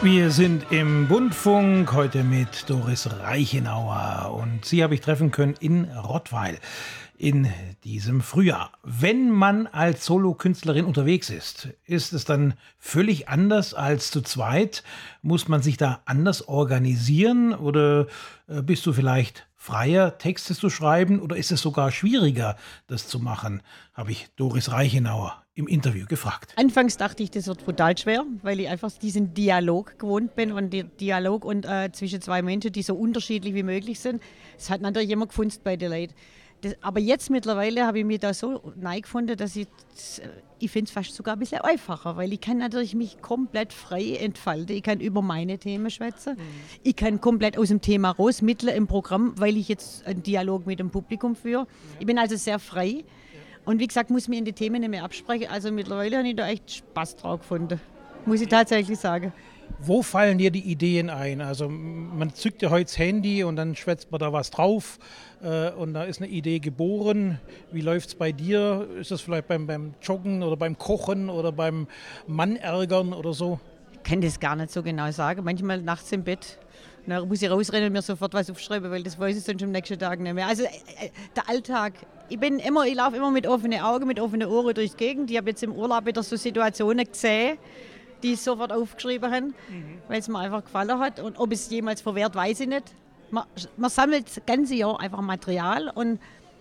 Wir sind im Bundfunk, heute mit Doris Reichenauer. Und sie habe ich treffen können in Rottweil in diesem Frühjahr. Wenn man als Solokünstlerin unterwegs ist, ist es dann völlig anders als zu zweit? Muss man sich da anders organisieren oder bist du vielleicht freier, Texte zu schreiben, oder ist es sogar schwieriger, das zu machen? Habe ich Doris Reichenauer im Interview gefragt. Anfangs dachte ich, das wird brutal schwer, weil ich einfach diesen Dialog gewohnt bin und den Dialog zwischen zwei Menschen, die so unterschiedlich wie möglich sind. Es hat natürlich immer gefunzt bei den Leuten. Aber jetzt mittlerweile habe ich mich da so gefunden, dass ich finde es fast sogar ein bisschen einfacher, weil ich kann natürlich mich komplett frei entfalten. Ich kann über meine Themen schwätzen. Ich kann komplett aus dem Thema rausmitteln im Programm, weil ich jetzt einen Dialog mit dem Publikum führe. Ich bin also sehr frei. Und wie gesagt, muss mir in die Themen nicht mehr absprechen. Also mittlerweile habe ich da echt Spaß drauf gefunden, muss ich tatsächlich sagen. Wo fallen dir die Ideen ein? Also man zückt ja heute das Handy und dann schwätzt man da was drauf und da ist eine Idee geboren. Wie läuft es bei dir? Ist das vielleicht beim Joggen oder beim Kochen oder beim Mann ärgern oder so? Ich kann das gar nicht so genau sagen. Manchmal nachts im Bett. Da muss ich rausrennen und mir sofort was aufschreiben, weil das weiß ich sonst am nächsten Tag nicht mehr. Also der Alltag. Ich laufe immer mit offenen Augen, mit offenen Ohren durch die Gegend. Ich habe jetzt im Urlaub wieder so Situationen gesehen, die ich sofort aufgeschrieben habe, weil es mir einfach gefallen hat. Und ob es jemals verwehrt, weiß ich nicht. Man sammelt das ganze Jahr einfach Material und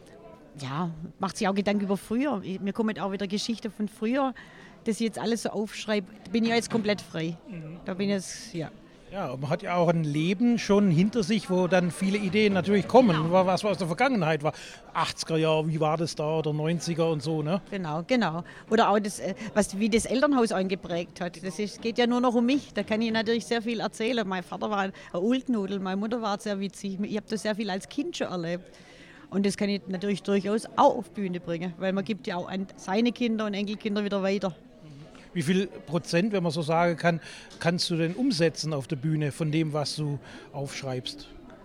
ja, macht sich auch Gedanken über früher. Mir kommen auch wieder Geschichten von früher, dass ich jetzt alles so aufschreibe. Da bin ich ja jetzt komplett frei. Da bin ich jetzt, ja. Ja, man hat ja auch ein Leben schon hinter sich, wo dann viele Ideen natürlich kommen, genau. Was aus der Vergangenheit war. 80er Jahre, wie war das da, oder 90er und so, ne? Genau. Oder auch das, wie das Elternhaus eingeprägt hat. Geht ja nur noch um mich. Da kann ich natürlich sehr viel erzählen. Mein Vater war ein Ulknudel, meine Mutter war sehr witzig. Ich habe das sehr viel als Kind schon erlebt. Und das kann ich natürlich durchaus auch auf die Bühne bringen, weil man gibt ja auch an seine Kinder und Enkelkinder wieder weiter. Wie viel Prozent, wenn man so sagen kann, kannst du denn umsetzen auf der Bühne von dem, was du aufschreibst?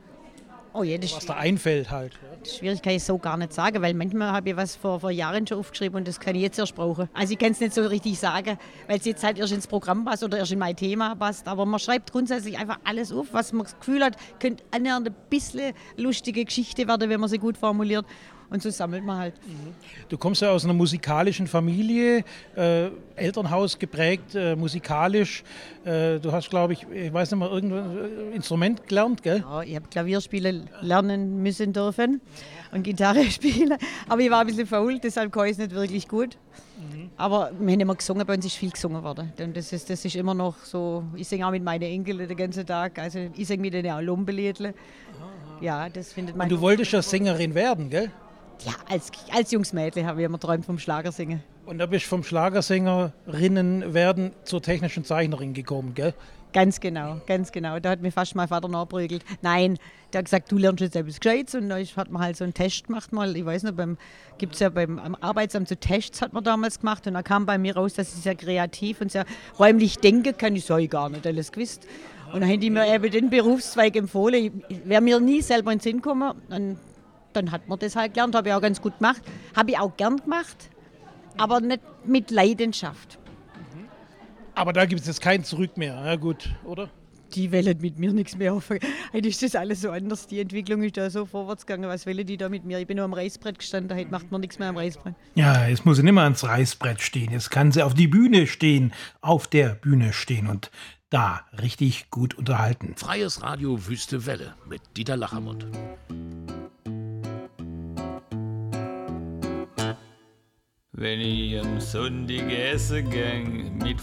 Oh ja, was da einfällt halt. Das schwierig kann ich so gar nicht sagen, weil manchmal habe ich was vor Jahren schon aufgeschrieben und das kann ich jetzt erst brauchen. Also ich kann es nicht so richtig sagen, weil es jetzt halt erst ins Programm passt oder erst in mein Thema passt. Aber man schreibt grundsätzlich einfach alles auf, was man das Gefühl hat, könnte annähernd ein bisschen lustige Geschichte werden, wenn man sie gut formuliert. Und so sammelt man halt. Du kommst ja aus einer musikalischen Familie, Elternhaus geprägt, musikalisch. Du hast, glaube ich weiß nicht mal, irgendein Instrument gelernt, gell? Ja, ich habe Klavierspielen lernen müssen dürfen und Gitarre spielen. Aber ich war ein bisschen faul, deshalb kann ich es nicht wirklich gut. Aber wir haben immer gesungen, bei uns ist viel gesungen worden. Und das ist immer noch so, ich singe auch mit meinen Enkeln den ganzen Tag. Also ich singe mit denen auch Lombenliedle. Ja, das findet man. Und du wolltest ja Sängerin werden, gell? Ja, als Jungsmädchen habe ich immer geträumt vom Schlagersingen. Und da bist du vom Schlagersingerinnen werden zur technischen Zeichnerin gekommen, gell? Ganz genau. Da hat mir fast mein Vater nachgeprügelt. Nein, der hat gesagt, du lernst jetzt etwas Gescheites. Und dann hat man halt so einen Test gemacht mal. Ich weiß nicht, gibt es ja am Arbeitsamt so Tests, hat man damals gemacht. Und da kam bei mir raus, dass ich sehr kreativ und sehr räumlich denken kann. Ich sage gar nicht alles gewusst. Und dann haben die mir eben den Berufszweig empfohlen. Wäre mir nie selber in den Sinn gekommen. Dann hat man das halt gelernt, habe ich auch ganz gut gemacht. Habe ich auch gern gemacht, aber nicht mit Leidenschaft. Aber da gibt es jetzt kein Zurück mehr, ja gut, oder? Die wollen mit mir nichts mehr auf. Heute ist das alles so anders, die Entwicklung ist da so vorwärts gegangen. Was wollen die da mit mir? Ich bin nur am Reißbrett gestanden, heute macht man nichts mehr am Reißbrett. Ja, jetzt muss sie nicht mehr ans Reißbrett stehen, jetzt kann sie auf der Bühne stehen und da richtig gut unterhalten. Freies Radio Wüste Welle mit Dieter Lachermund. Wenn ich am Sonntag essen gang mit